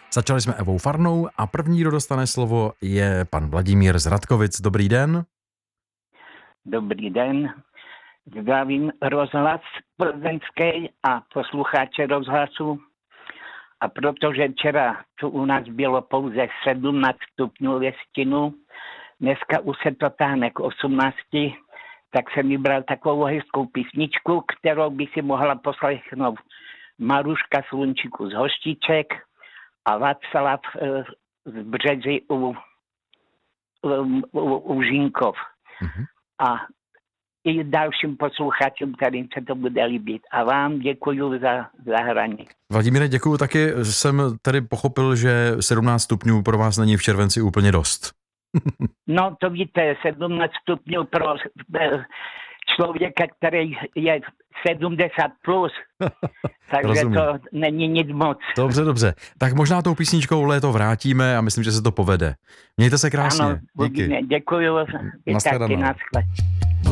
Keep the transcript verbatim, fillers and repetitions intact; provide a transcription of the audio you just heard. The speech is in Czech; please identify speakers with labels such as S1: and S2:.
S1: Začali jsme Evou Farnou a první, kdo dostane slovo, je pan Vladimír z Radkovic. Dobrý den.
S2: Dobrý den. Zdravím rozhlas plzeňský a posluchače rozhlasu. A protože včera tu u nás bylo pouze sedmnáct stupňů ve stínu, dneska už se to táhne k osmnácti, tak jsem vybral takovou hezkou písničku, kterou by si mohla poslechnout Maruška Slunčíku z Hoštiček a Václav z Březy u, u, u, u Žinkov. Mm-hmm. A i dalším posluchačům, kterým se to bude líbit. A vám děkuji za zahraní.
S1: Vladimíre, děkuji taky. Jsem tady pochopil, že sedmnáct stupňů pro vás není v červenci úplně dost.
S2: No to víte, sedmnáct stupňů pro člověka, který je sedmdesát plus, takže Rozumím. To není nic moc.
S1: Dobře, dobře. Tak možná tou písničkou léto vrátíme a myslím, že se to povede. Mějte se krásně.
S2: Ano,
S1: díky.
S2: Děkuji.
S1: Nashledanou.